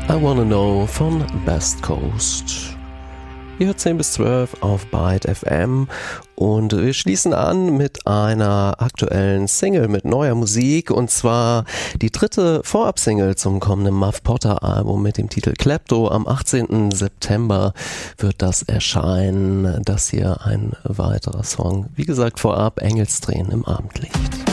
I Wanna Know von Best Coast. Ihr hört 10 bis 12 auf Byte FM und wir schließen an mit einer aktuellen Single mit neuer Musik, und zwar die dritte Vorab-Single zum kommenden Muff Potter Album mit dem Titel Klepto. Am 18. September wird das erscheinen. Das hier ein weiterer Song. Wie gesagt, vorab Engelstränen im Abendlicht.